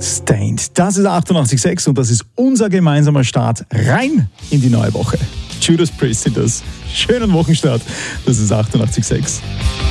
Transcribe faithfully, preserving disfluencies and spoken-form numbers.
Stained. Das ist achtundachtzig Komma sechs und das ist unser gemeinsamer Start rein in die neue Woche. Judas Priest sind das. Schönen Wochenstart. Das ist achtundachtzig Komma sechs.